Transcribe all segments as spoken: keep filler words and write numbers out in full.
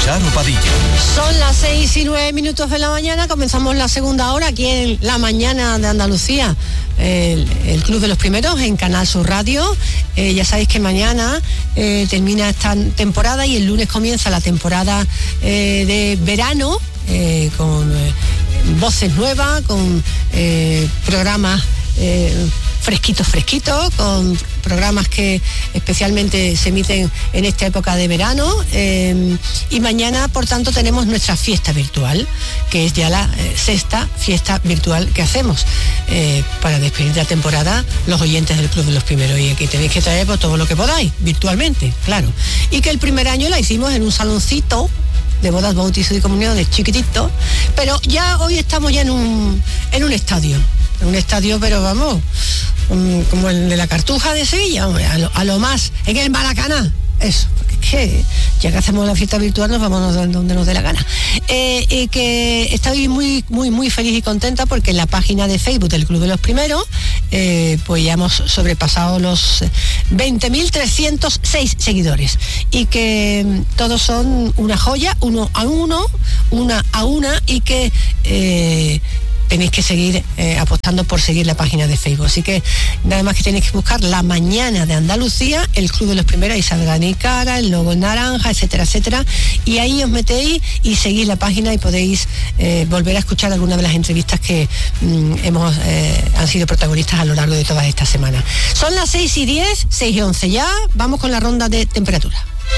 Charo Padilla. Son las seis y nueve minutos de la mañana, comenzamos la segunda hora aquí en La Mañana de Andalucía, el, el Club de los Primeros en Canal Sur Radio. Eh, ya sabéis que mañana eh, termina esta temporada y el lunes comienza la temporada eh, de verano, eh, con eh, voces nuevas, con eh, programas eh, fresquitos, fresquitos, con programas que especialmente se emiten en esta época de verano, eh, y mañana, por tanto, tenemos nuestra fiesta virtual, que es ya la eh, sexta fiesta virtual que hacemos eh, para despedir la temporada los oyentes del Club de los Primeros, y aquí tenéis que traer pues, todo lo que podáis, virtualmente, claro. Y que el primer año la hicimos en un saloncito de bodas, bautizos y comuniones chiquitito, pero ya hoy estamos ya en un, en un estadio, en un estadio, pero vamos, um, como el de la Cartuja de Sevilla, hombre, a, lo, a lo más, en el Maracaná, eso, porque es que ya que hacemos la fiesta virtual nos vamos donde nos dé la gana. Eh, y que estoy muy, muy, muy feliz y contenta porque en la página de Facebook del Club de los Primeros, eh, pues ya hemos sobrepasado los veinte mil trescientos seis seguidores, y que todos son una joya, uno a uno, una a una, y que eh, tenéis que seguir eh, apostando por seguir la página de Facebook. Así que nada más que tenéis que buscar La Mañana de Andalucía, el Club de los Primeros, y saldrá mi cara, el logo naranja, etcétera, etcétera. Y ahí os metéis y seguís la página y podéis eh, volver a escuchar algunas de las entrevistas que mm, hemos eh, han sido protagonistas a lo largo de todas estas semanas. Son las seis y diez, seis y once ya. Vamos con la ronda de temperatura.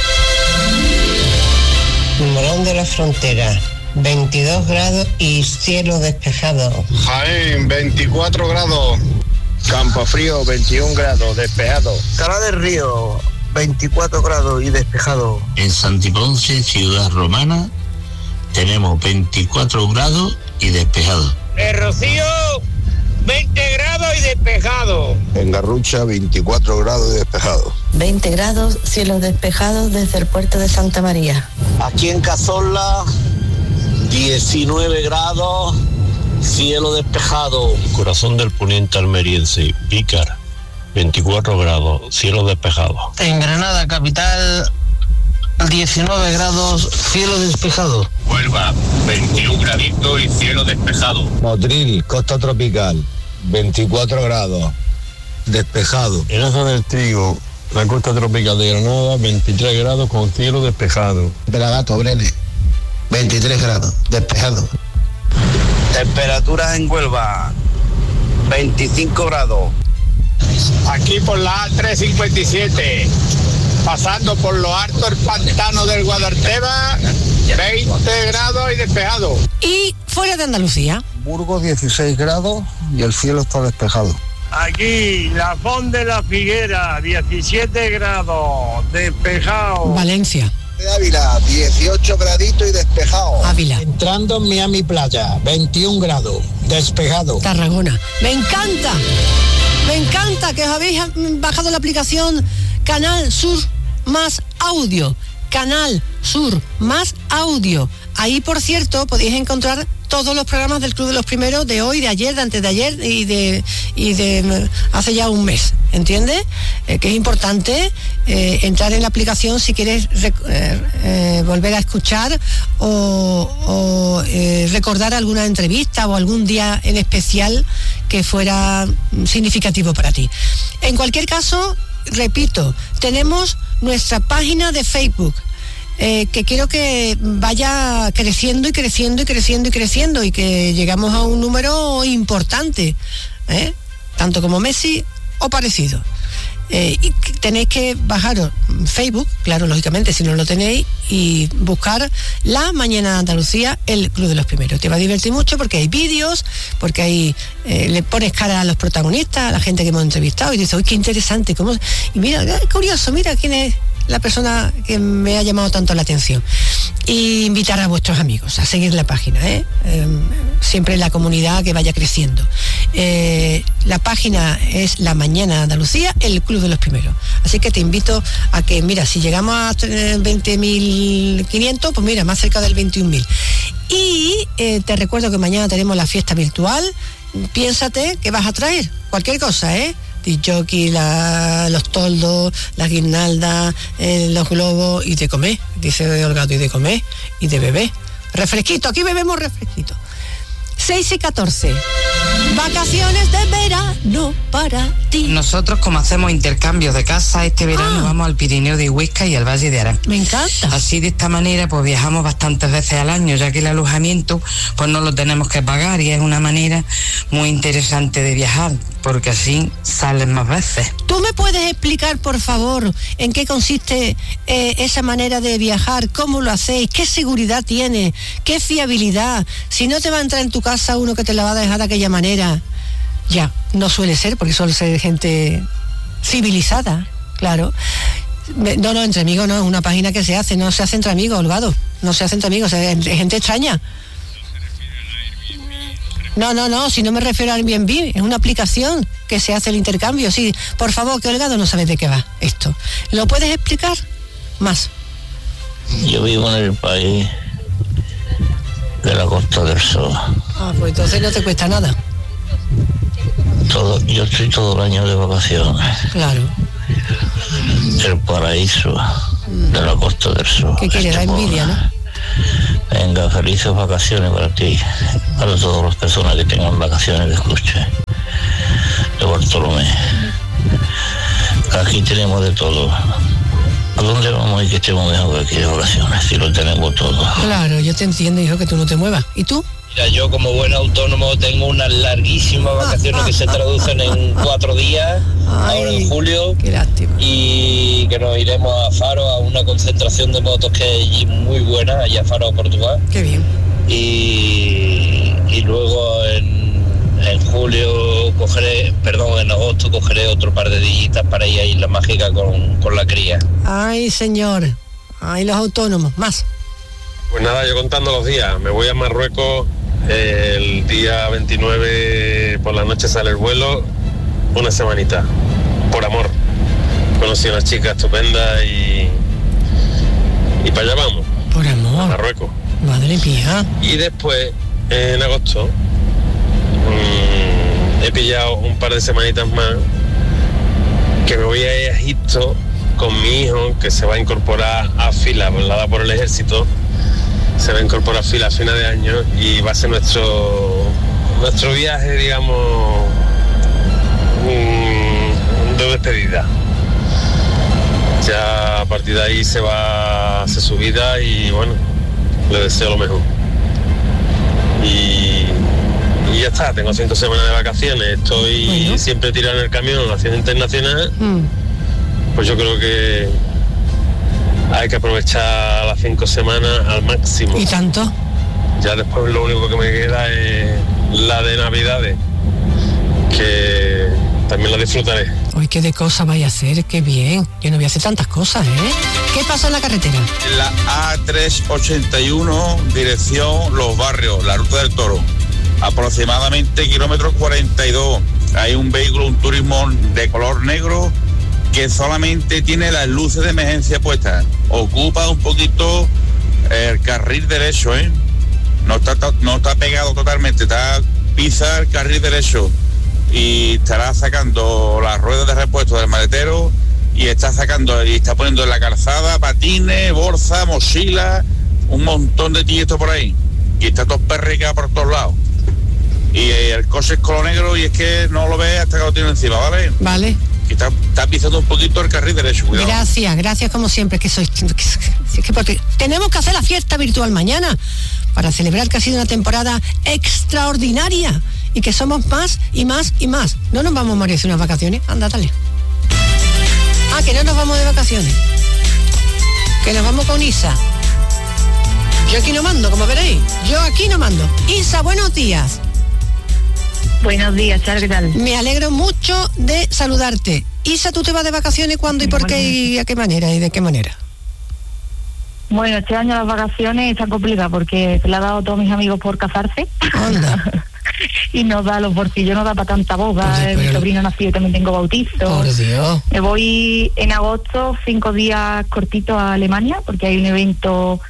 Morón de la Frontera, veintidós grados y cielo despejado. Jaén, veinticuatro grados. Campofrío, veintiún grados, despejado. Cala del Río, veinticuatro grados y despejado. En Santiponce, ciudad romana, tenemos veinticuatro grados y despejado. En Rocío, veinte grados y despejado. En Garrucha, veinticuatro grados y despejado. veinte grados, cielos despejados desde el puerto de Santa María. Aquí en Cazorla, diecinueve grados, cielo despejado. Corazón del poniente almeriense, Vícar, veinticuatro grados, cielo despejado. En Granada capital, diecinueve grados, cielo despejado. Huelva, veintiún graditos y cielo despejado. Motril, costa tropical, veinticuatro grados, despejado. En Aza del Trigo, la costa tropical de Granada, veintitrés grados con cielo despejado. Pelagato, Brene, veintitrés grados, despejado. Temperaturas en Huelva, veinticinco grados. Aquí por la A trescientos cincuenta y siete, pasando por lo alto el pantano del Guadarteba, veinte grados y despejado. Y fuera de Andalucía, Burgos, dieciséis grados y el cielo está despejado. Aquí, la Font de la Figuera, diecisiete grados, despejado. Valencia. De Ávila, dieciocho graditos y despejado. Ávila. Entrando en Miami Playa, veintiún grados, despejado. Tarragona. Me encanta, me encanta que os habéis bajado la aplicación Canal Sur Más Audio. Canal Sur Más Audio. Ahí, por cierto, podéis encontrar todos los programas del Club de los Primeros de hoy, de ayer, de antes de ayer y de, y de hace ya un mes, ¿entiendes? Eh, que es importante eh, entrar en la aplicación si quieres rec- eh, eh, volver a escuchar o, o eh, recordar alguna entrevista o algún día en especial que fuera significativo para ti. En cualquier caso, repito, tenemos nuestra página de Facebook, Eh, que quiero que vaya creciendo y creciendo y creciendo y creciendo y que llegamos a un número importante, ¿eh? Tanto como Messi o parecido. Eh, y tenéis que bajaros Facebook, claro, lógicamente, si no lo tenéis, y buscar La Mañana de Andalucía, el Club de los Primeros. Te va a divertir mucho porque hay vídeos, porque hay eh, le pones cara a los protagonistas, a la gente que hemos entrevistado, y dices, uy, qué interesante, cómo... y mira, qué curioso, mira quién es la persona que me ha llamado tanto la atención. Y invitar a vuestros amigos a seguir la página, ¿eh? Eh, siempre la comunidad que vaya creciendo. Eh, la página es La Mañana de Andalucía, el Club de los Primeros. Así que te invito a que, mira, si llegamos a veinte mil quinientos, pues mira, más cerca del veintiún mil. Y eh, te recuerdo que mañana tenemos la fiesta virtual. Piénsate que vas a traer cualquier cosa, ¿eh? disjockey, la, los toldos, las guirnaldas, eh, los globos y de comer, dice Olgado, y de comer y de beber. Refresquito, aquí bebemos refresquito. seis y catorce. Vacaciones de verano para ti. Nosotros, como hacemos intercambios de casa, este verano ah. vamos al Pirineo de Huesca y al Valle de Arán. Me encanta. Así, de esta manera, pues viajamos bastantes veces al año, ya que el alojamiento pues no lo tenemos que pagar, y es una manera muy interesante de viajar, porque así salen más veces. ¿Tú me puedes explicar, por favor, en qué consiste eh, esa manera de viajar? ¿Cómo lo hacéis? ¿Qué seguridad tiene? ¿Qué fiabilidad? Si no te va a entrar en tu casa uno que te la va a dejar de aquella manera, ya, no suele ser, porque suele ser gente civilizada, claro. No, no, entre amigos no, es una página que se hace, no se hace entre amigos, Olgado, no se hace entre amigos, es gente extraña. No, no, no, si no me refiero al Airbnb, es una aplicación que se hace el intercambio, sí. Por favor, que Olgado no sabe de qué va esto. ¿Lo puedes explicar más? Yo vivo en el país de la Costa del Sol. Ah, pues entonces no te cuesta nada. Todo, yo estoy todo el año de vacaciones. Claro. El paraíso mm. de la Costa del Sol. ¿Qué quieres? Da envidia, ¿no? Venga, felices vacaciones para ti, para todas las personas que tengan vacaciones, que escuchen. De Bartolomé. Aquí tenemos de todo. ¿A dónde vamos y que estemos mejor que aquí de vacaciones? Si lo tenemos todo. Claro, yo te entiendo, hijo, que tú no te muevas. ¿Y tú? Mira, yo como buen autónomo tengo unas larguísimas vacaciones que se traducen en cuatro días, Ay, ahora en julio. Qué lástima. Y que nos iremos a Faro a una concentración de motos que hay muy buena, allá a Faro, Portugal. Qué bien. Y, y luego en, en julio cogeré, perdón, en agosto cogeré otro par de días para ir a Isla Mágica con, con la cría. Ay, señor. Ay, los autónomos, más. Pues nada, yo contando los días, me voy a Marruecos. El día veintinueve por la noche sale el vuelo, una semanita, por amor. Conocí a una chica estupenda y, y para allá vamos. Por amor. A Marruecos. Madre mía. Y después, en agosto, mmm, he pillado un par de semanitas más, que me voy a ir a Egipto con mi hijo, que se va a incorporar a fila, volada por el ejército. Se va a incorporar a fila a final de año y va a ser nuestro nuestro viaje, digamos, de despedida. Ya a partir de ahí se va a hacer su vida y bueno, le deseo lo mejor. Y, y ya está, tengo cinco semanas de vacaciones, estoy bueno. siempre tirado en el camión haciendo internacional, mm. pues yo creo que hay que aprovechar las cinco semanas al máximo. ¿Y tanto? Ya después lo único que me queda es la de Navidades, que también la disfrutaré. Uy, qué de cosas vaya a hacer, qué bien. Yo no voy a hacer tantas cosas, ¿eh? ¿Qué pasó en la carretera? En la A trescientos ochenta y uno, dirección Los Barrios, la Ruta del Toro. Aproximadamente kilómetros cuarenta y dos. Hay un vehículo, un turismo de color negro, que solamente tiene las luces de emergencia puestas. Ocupa un poquito el carril derecho, ¿eh? No está, no está pegado totalmente, está pisa el carril derecho y estará sacando las ruedas de repuesto del maletero y está sacando y está poniendo en la calzada patines, bolsa, mochila, un montón de tiesto por ahí. Y está todo perricado por todos lados. Y el coche es color negro y es que no lo ve hasta que lo tiene encima, ¿vale? Vale. Que está, está pisando un poquito el carril derecho, cuidado. Gracias, gracias como siempre, que sois que, que porque tenemos que hacer la fiesta virtual mañana para celebrar que ha sido una temporada extraordinaria y que somos más y más y más. No nos vamos a merecer unas vacaciones, anda, dale. Ah, que no nos vamos de vacaciones, que nos vamos con Isa. Yo aquí no mando, como veréis, yo aquí no mando. Isa, buenos días. Buenos días, Char, ¿qué tal? Me alegro mucho de saludarte. Isa, ¿tú te vas de vacaciones cuándo y por qué y a qué manera y de qué manera? Bueno, este año las vacaciones están complicadas porque se le ha dado a todos mis amigos por casarse. Anda. Y nos da los bolsillos, no da para tanta boda. Pues, mi sobrino nació y también tengo bautizo. Por Dios. Me voy en agosto, cinco días cortitos a Alemania, porque hay un evento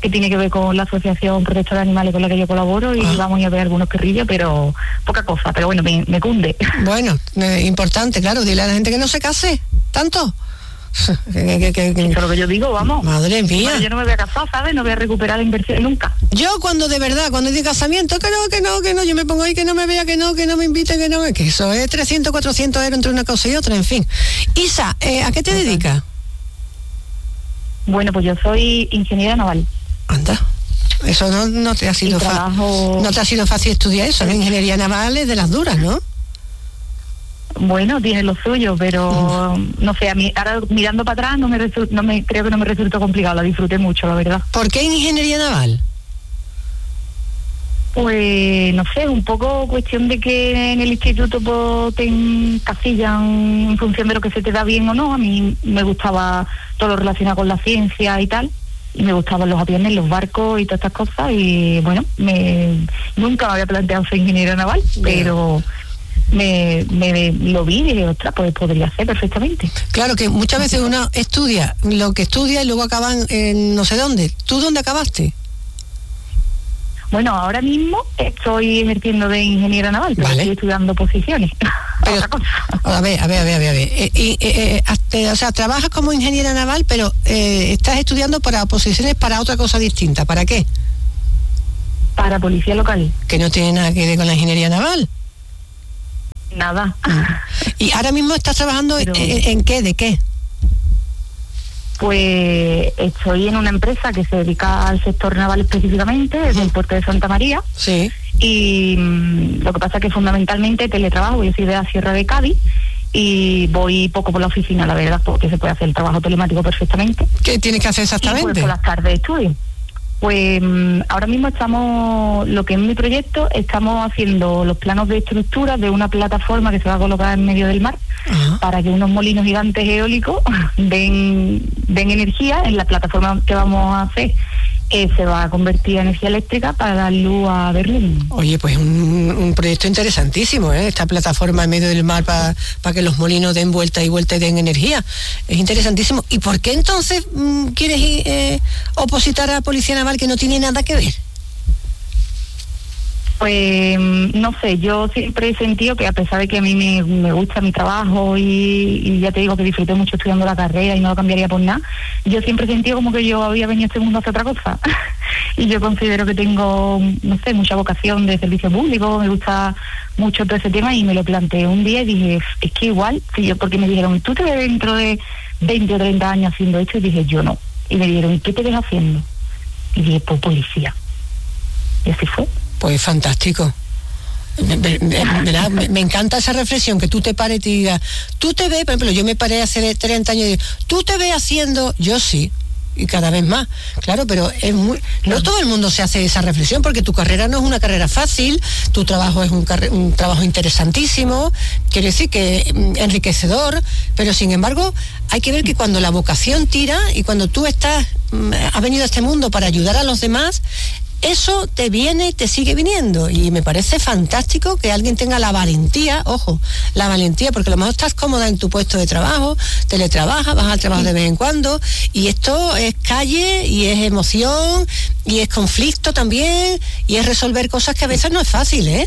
que tiene que ver con la Asociación Protectora de Animales con la que yo colaboro, y ah. vamos a ver algunos perrillos, pero poca cosa, pero bueno, me, me cunde. Bueno, eh, importante, claro, dile a la gente que no se case, tanto. que, que, que, que... Eso es lo que yo digo, vamos. Madre mía. Bueno, yo no me voy a casar, ¿sabes? No voy a recuperar la inversión nunca. Yo cuando de verdad, cuando es de casamiento, que no, que no, que no, yo me pongo ahí, que no me vea, que no, que no me inviten, que no, que eso es trescientos, cuatrocientos euros entre una cosa y otra, en fin. Isa, eh, ¿a qué te okay. dedicas? Bueno, pues yo soy ingeniera naval. Anda. Eso no, no te ha sido trabajo... fa- no te ha sido fácil estudiar eso, ¿no? Ingeniería naval es de las duras, ¿no? Bueno, tiene lo suyo, pero mm. no sé, a mí ahora mirando para atrás no me, resu- no me creo que no me resultó complicado, la disfruté mucho, la verdad. ¿Por qué ingeniería naval? Pues no sé, un poco cuestión de que en el instituto pues, te encasillan en función de lo que se te da bien o no. A mí me gustaba todo lo relacionado con la ciencia y tal, y me gustaban los aviones, los barcos y todas estas cosas, y bueno, me nunca me había planteado ser ingeniera naval, yeah. pero me, me lo vi y dije, ostras, pues podría ser perfectamente. Claro que muchas veces uno estudia lo que estudia y luego acaban en no sé dónde. ¿Tú dónde acabaste? Bueno, ahora mismo estoy ejerciendo de ingeniera naval, pero vale. estoy estudiando posiciones. Pero, a ver, a ver, a ver, a ver. A ver. Eh, eh, eh, eh, o sea, trabajas como ingeniera naval, pero eh, estás estudiando para posiciones para otra cosa distinta. ¿Para qué? Para policía local. Que no tiene nada que ver con la ingeniería naval. Nada. ¿Y ahora mismo estás trabajando pero... en, en qué? ¿De qué? Pues estoy en una empresa que se dedica al sector naval específicamente, desde el puerto de Santa María. Sí. Y mmm, lo que pasa es que fundamentalmente teletrabajo, yo soy de la Sierra de Cádiz y voy poco por la oficina, la verdad, porque se puede hacer el trabajo telemático perfectamente. ¿Qué tienes que hacer exactamente? Y pues por las tardes estudio. Pues mmm, ahora mismo estamos, lo que es mi proyecto, estamos haciendo los planos de estructura de una plataforma que se va a colocar en medio del mar. Uh-huh. Para que unos molinos gigantes eólicos den, den energía en la plataforma que vamos a hacer. Eh, se va a convertir en energía eléctrica para dar luz a Berlín. Oye, pues un, un proyecto interesantísimo, ¿eh? Esta plataforma en medio del mar para pa que los molinos den vuelta y vuelta y den energía. Es interesantísimo. ¿Y por qué entonces mmm, quieres eh, opositar a la Policía Naval, que no tiene nada que ver? Pues no sé, yo siempre he sentido que a pesar de que a mí me, me gusta mi trabajo y, y ya te digo que disfruté mucho estudiando la carrera y no lo cambiaría por nada, yo siempre he sentido como que yo había venido a este mundo a hacer otra cosa. Y yo considero que tengo, no sé, mucha vocación de servicio público, me gusta mucho todo ese tema, y me lo planteé un día y dije, es que igual, si yo, porque me dijeron, ¿tú te ves dentro de veinte o treinta años haciendo esto? Y dije, yo no. Y me dijeron, ¿y qué te ves haciendo? Y dije, pues policía. Y así fue. Pues fantástico. Me, me, me, me, me encanta esa reflexión, que tú te pares y te digas, tú te ves, por ejemplo, yo me paré hace treinta años y digo, tú te ves haciendo, yo sí, y cada vez más, claro, pero es muy, no todo el mundo se hace esa reflexión, porque tu carrera no es una carrera fácil, tu trabajo es un, un trabajo interesantísimo, quiere decir que enriquecedor, pero sin embargo hay que ver que cuando la vocación tira y cuando tú estás, has venido a este mundo para ayudar a los demás, eso te viene y te sigue viniendo, y me parece fantástico que alguien tenga la valentía, ojo, la valentía, porque a lo mejor estás cómoda en tu puesto de trabajo, teletrabajas, vas al trabajo de vez en cuando, y esto es calle, y es emoción, y es conflicto también, y es resolver cosas que a veces no es fácil, ¿eh?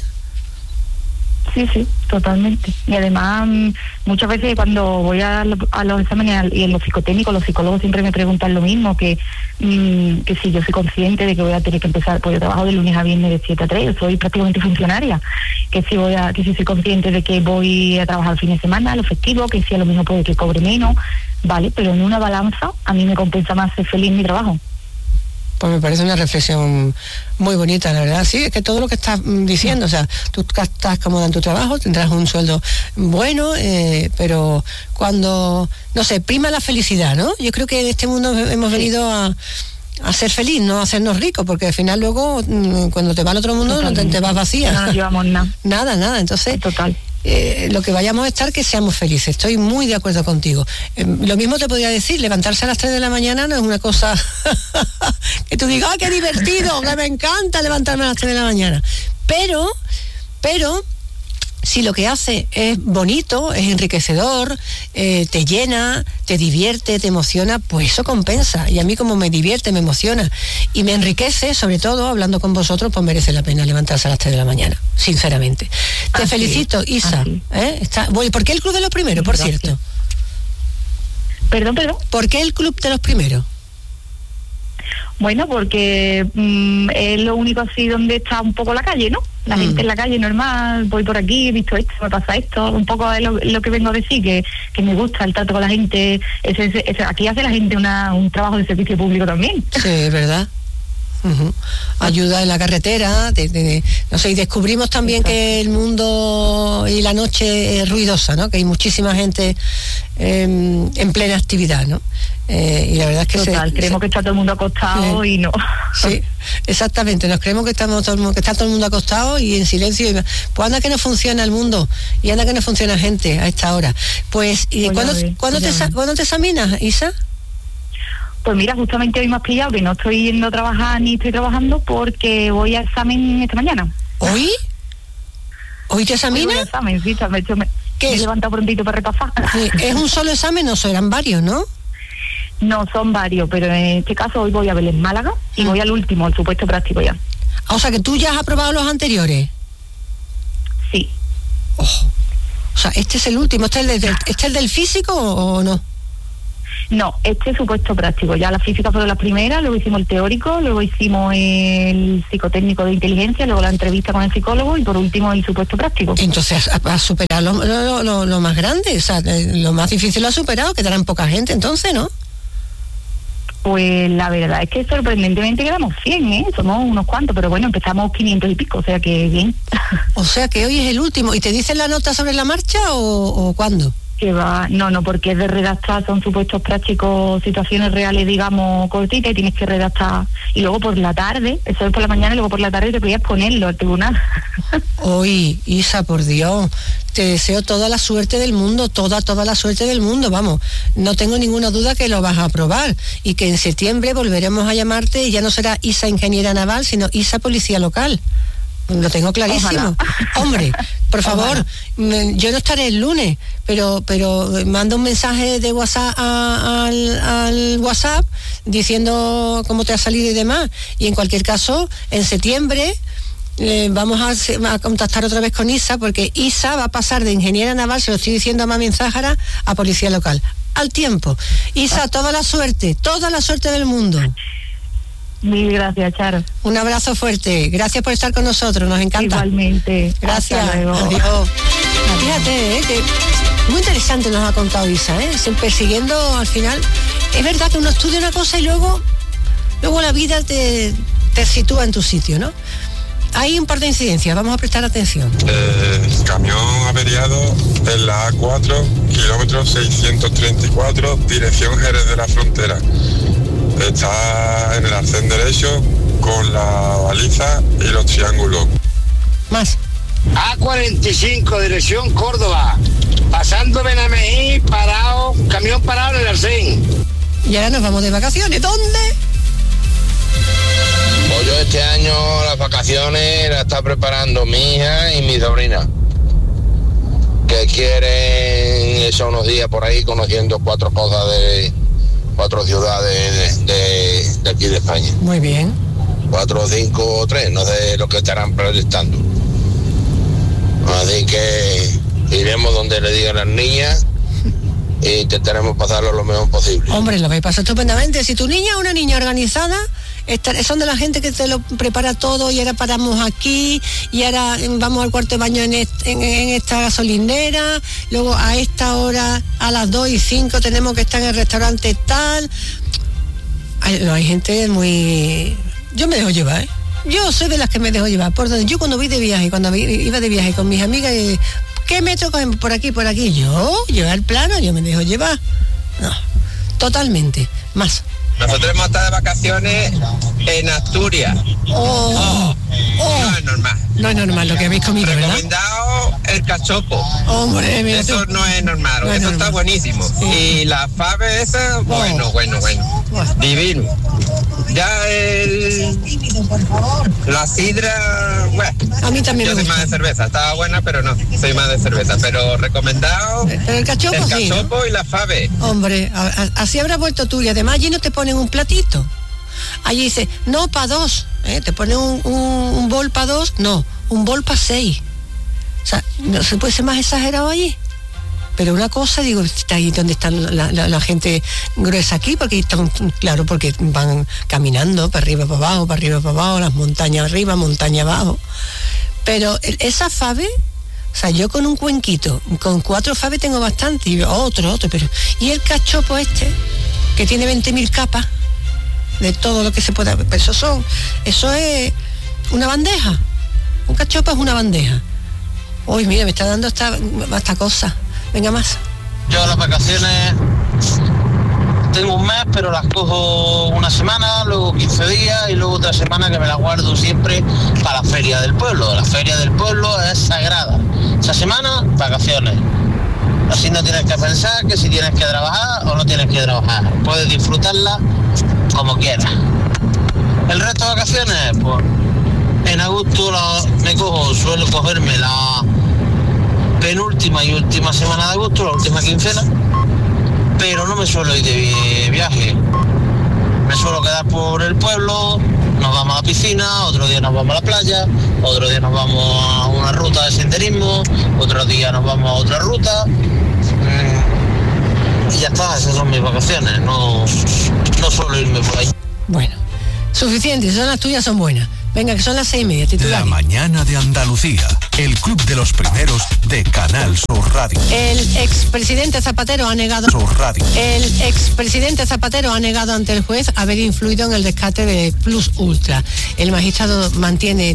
Sí, sí, totalmente. Y además, muchas veces cuando voy a, lo, a los exámenes y en los psicotécnicos, los psicólogos siempre me preguntan lo mismo, que mmm, que si yo soy consciente de que voy a tener que empezar, pues yo trabajo de lunes a viernes de siete a tres, yo soy prácticamente funcionaria, que si voy a, que si soy consciente de que voy a trabajar el fin de semana, los festivos, que si a lo mismo puede que cobre menos, vale, pero en una balanza a mí me compensa más ser feliz en mi trabajo. Pues me parece una reflexión muy bonita, la verdad. Sí, es que todo lo que estás diciendo, o sea, tú estás cómoda en tu trabajo, tendrás un sueldo bueno, eh, pero cuando, no sé, prima la felicidad, ¿no? Yo creo que en este mundo hemos venido a, a ser feliz, no a hacernos ricos, porque al final luego, cuando te vas al otro mundo, no te, te vas vacía. No nos llevamos nada. Nada, nada, entonces... Total. Eh, lo que vayamos a estar, que seamos felices. Estoy muy de acuerdo contigo. Eh, lo mismo te podría decir, levantarse a las tres de la mañana no es una cosa que tú digas, ¡ay, qué divertido! Que me encanta levantarme a las tres de la mañana. Pero, pero, si lo que hace es bonito, es enriquecedor, eh, te llena, te divierte, te emociona, pues eso compensa. Y a mí, como me divierte, me emociona y me enriquece, sobre todo hablando con vosotros, pues merece la pena levantarse a las tres de la mañana, sinceramente. Te así felicito, Isa. ¿eh? Está, bueno, ¿por qué el Club de los Primeros, por Gracias. cierto? Perdón, perdón. ¿Por qué el Club de los Primeros? Bueno, porque mmm, es lo único así donde está un poco la calle, ¿no? La mm. gente en la calle normal, voy por aquí, he visto esto, me pasa esto, un poco es lo, lo que vengo a decir, que, que me gusta el trato con la gente. Ese, ese, ese, aquí hace la gente una, un trabajo de servicio público también. Sí, es verdad. Uh-huh. Ayuda en la carretera, de, de, de, no sé, y descubrimos también Exacto. que el mundo y la noche es ruidosa, ¿no? Que hay muchísima gente eh, en plena actividad, ¿no? Eh, y la verdad es que Total, se, creemos se, que está todo el mundo acostado sí, y no. Sí, exactamente, nos creemos que estamos todo el mundo, que está todo el mundo acostado y en silencio. Y, pues anda que no funciona el mundo y anda que no funciona gente a esta hora. Pues, ¿y ¿cuándo, ¿cuándo, te, ¿cuándo te examinas, Isa? Pues mira, justamente hoy me has pillado que no estoy yendo a trabajar ni estoy trabajando porque voy a examen esta mañana. ¿Hoy? ¿Hoy te examinas? Hoy voy a examen, sí, me, me, me he levantado prontito para repasar. Sí, ¿es un solo examen o serán varios, no? No, son varios, pero en este caso hoy voy a Belén Málaga y mm. voy al último, el supuesto práctico ya. O sea, que tú ya has aprobado los anteriores. Sí. Oh. O sea, este es el último, ¿este es el, del, este es el del físico o, o no? No, este es supuesto práctico. Ya la física fueron las primeras, luego hicimos el teórico, luego hicimos el psicotécnico de inteligencia, luego la entrevista con el psicólogo y por último el supuesto práctico. Entonces has superado lo, lo, lo, lo más grande, o sea, lo más difícil lo has superado, quedarán poca gente entonces, ¿no? Pues la verdad es que sorprendentemente quedamos cien, ¿eh? Somos unos cuantos, pero bueno, empezamos quinientos y pico, o sea que bien. O sea que hoy es el último. ¿Y te dicen la nota sobre la marcha o, o cuándo? Que va, no, no, porque es de redactar, son supuestos prácticos, situaciones reales, digamos, cortitas, y tienes que redactar. Y luego por la tarde, eso es por la mañana, y luego por la tarde te podías ponerlo al tribunal. Uy, Isa, por Dios, te deseo toda la suerte del mundo, toda, toda la suerte del mundo, vamos. No tengo ninguna duda que lo vas a aprobar y que en septiembre volveremos a llamarte y ya no será Isa Ingeniera Naval, sino Isa Policía Local. Lo tengo clarísimo. Ojalá. Hombre, por favor, me, yo no estaré el lunes, pero pero manda un mensaje de WhatsApp a, al, al WhatsApp diciendo cómo te ha salido y demás. Y en cualquier caso, en septiembre eh, vamos a, a contactar otra vez con Isa, porque Isa va a pasar de ingeniera naval, se lo estoy diciendo a Mami Zájara, a policía local. Al tiempo. Isa, toda la suerte, toda la suerte del mundo. Mil gracias, Charo. Un abrazo fuerte. Gracias por estar con nosotros, nos encanta. Igualmente. Gracias. Adiós. Fíjate, ¿eh? que muy interesante nos ha contado Isa, ¿eh? Persiguiendo al final. Es verdad que uno estudia una cosa y luego, luego la vida te, te sitúa en tu sitio, ¿no? Hay un par de incidencias, vamos a prestar atención. Eh, camión averiado en la A cuatro, kilómetro seiscientos treinta y cuatro, dirección Jerez de la Frontera. Está en el arcén derecho con la baliza y los triángulos. Más. A cuarenta y cinco, dirección Córdoba. Pasando Benamejí, parado, camión parado en el arcén. Y ahora nos vamos de vacaciones. ¿Dónde? Pues yo este año las vacaciones las está preparando mi hija y mi sobrina, que quieren eso unos días por ahí conociendo cuatro cosas de... cuatro ciudades de, de, de aquí de España. Muy bien. Cuatro, cinco o tres, no sé lo que estarán proyectando. Así que iremos donde le digan las niñas e intentaremos pasarlo lo mejor posible. Hombre, lo vais a pasar estupendamente. Si tu niña es una niña organizada, esta, son de la gente que te lo prepara todo y ahora paramos aquí y ahora vamos al cuarto de baño en, est, en, en esta gasolinera, luego a esta hora a las dos y cinco tenemos que estar en el restaurante tal. Hay, no, hay gente muy... Yo me dejo llevar, ¿eh? Yo soy de las que me dejo llevar. Por donde yo cuando voy de viaje, cuando iba de viaje con mis amigas, y, ¿qué metro cogen por aquí, por aquí? Yo, llevar plano, yo me dejo llevar. No, totalmente. Más. Nosotros hemos estado de vacaciones en Asturias. Oh, oh, oh. No es normal. No es normal lo que habéis comido, ¿verdad? Recomendado el cachopo. Hombre, mira eso tú. No es normal, no eso es normal. Está buenísimo. Sí. Y la fave esa, bueno, oh. bueno, bueno. Oh. Divino. Ya el... La sidra, bueno, a mí también yo me soy gusta. más de cerveza, estaba buena, pero no, soy más de cerveza, pero recomendado Pero el cachopo el sí, ¿no? cachopo y la fave. Hombre, a- a- así habrás vuelto tú y además allí no te ponen un platito. Allí dice, no, para dos, ¿eh? Te ponen un, un, un bol para dos, no, un bol para seis. O sea, no se puede ser más exagerado allí. Pero una cosa, digo, está ahí donde están la, la- la gente gruesa aquí, porque están, claro, porque van caminando para arriba, para abajo, para arriba, para abajo, las montañas arriba, montaña abajo. Pero el- esa fave, o sea, yo con un cuenquito, con cuatro faves tengo bastante, y otro, otro, pero... Y el cachopo este, que tiene veinte mil capas de todo lo que se pueda... Pero eso, son, eso es una bandeja. Un cachopo es una bandeja. Uy, mira, me está dando esta, esta cosa. Venga más. Yo las vacaciones tengo un mes, pero las cojo una semana, luego quince días y luego otra semana que me la guardo siempre para la feria del pueblo. La feria del pueblo es sagrada. Esa semana, vacaciones. Así no tienes que pensar que si tienes que trabajar o no tienes que trabajar. Puedes disfrutarla como quieras. El resto de vacaciones, pues en agosto la, me cojo, suelo cogerme la penúltima y última semana de agosto, la última quincena, pero no me suelo ir de viaje. Me suelo quedar por el pueblo, nos vamos a la piscina, otro día nos vamos a la playa, otro día nos vamos a una ruta de senderismo, otro día nos vamos a otra ruta. Mm, y ya está, esas son mis vacaciones, no, no suelo irme por ahí. Bueno, suficiente, son las tuyas, son buenas. Venga, que son las seis y media, La titulares. mañana de Andalucía, el club de los primeros de Canal Sur Radio. El expresidente Zapatero ha negado Sur Radio. el expresidente Zapatero ha negado ante el juez haber influido en el rescate de Plus Ultra. El magistrado mantiene